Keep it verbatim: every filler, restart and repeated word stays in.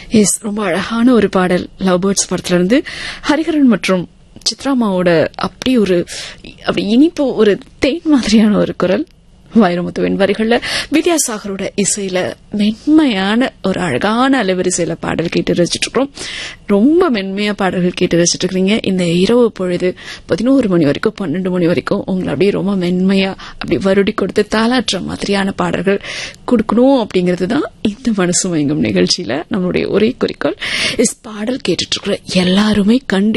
S, ரொம்ப அழகான ஒரு பாடல் லவ் பேர்ட்ஸ் படத்துல இருந்து ஹரிஹரன் மற்றும் சித்ராமாவோட அப்படி ஒரு அப்படி இனிப்பு ஒரு தேன் மாதிரியான ஒரு குரல். வைரமுத்துவின் வரிகள்ல வித்யாசாகரோட இசையில மென்மையான ஒரு அழகான அலைவரிசையில பாடல் கேட்டு ரசிச்சுட்டு இருக்கோம். ரொம்ப மென்மையா பாடல்கள் கேட்டு ரசிச்சுட்டு இருக்கீங்க. இந்த இரவு பொழுது பதினோரு மணி வரைக்கும் பன்னெண்டு மணி வரைக்கும் உங்களை அப்படியே ரொம்ப மென்மையா அப்படி வருடி கொடுத்து தாளாற்ற மாதிரியான பாடல்கள் கொடுக்கணும் அப்படிங்கிறது தான் இந்த மனசு மயங்கும் நிகழ்ச்சியில நம்மளுடைய ஒரே குறிக்கோள். இஸ் பாடல் கேட்டுட்டு இருக்கிற எல்லாருமே கண்டிப்பா